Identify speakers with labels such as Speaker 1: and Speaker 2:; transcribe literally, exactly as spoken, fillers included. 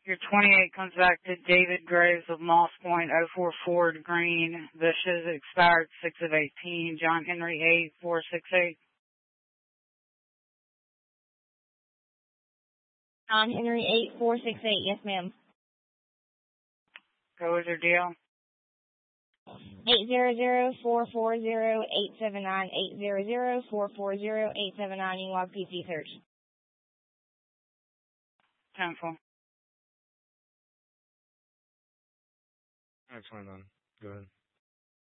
Speaker 1: Your twenty-eight comes back to David Graves of Moss Point, oh four Ford Green. The shows expired six of eighteen. John Henry eight four six eight.
Speaker 2: John Henry eight four six eight. Yes, ma'am.
Speaker 1: Go with your deal.
Speaker 2: Eight zero zero four four zero eight seven nine. Eight zero zero four four zero eight seven nine. You log P C search.
Speaker 1: Tenfold.
Speaker 3: That's fine then. Go ahead.